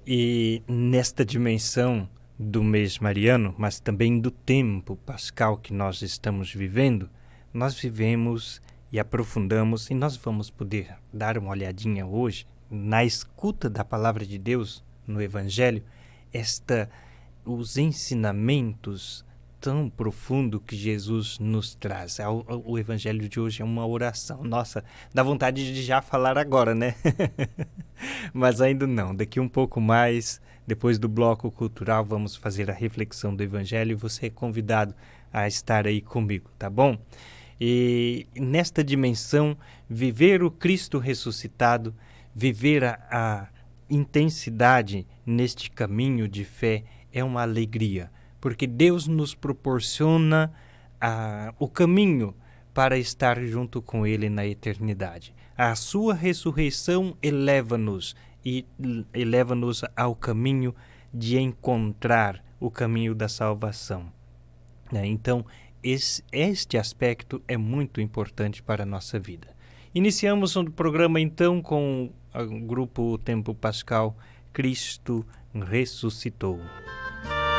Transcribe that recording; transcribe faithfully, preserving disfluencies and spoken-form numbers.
E nesta dimensão do mês mariano, mas também do tempo pascal que nós estamos vivendo, nós vivemos e aprofundamos, e nós vamos poder dar uma olhadinha hoje na escuta da palavra de Deus no Evangelho, esta, os ensinamentos tão profundo que Jesus nos traz. O, o Evangelho de hoje é uma oração. Nossa, dá vontade de já falar agora, né? Mas ainda não. Daqui um pouco mais, depois do bloco cultural, vamos fazer a reflexão do Evangelho e você é convidado a estar aí comigo, tá bom? E nesta dimensão, viver o Cristo ressuscitado, viver a, a intensidade neste caminho de fé é uma alegria, porque Deus nos proporciona a, o caminho para estar junto com Ele na eternidade. A sua ressurreição eleva-nos e eleva-nos ao caminho de encontrar o caminho da salvação. Então, esse, este aspecto é muito importante para a nossa vida. Iniciamos o programa, então, com o grupo Tempo Pascal, Cristo ressuscitou.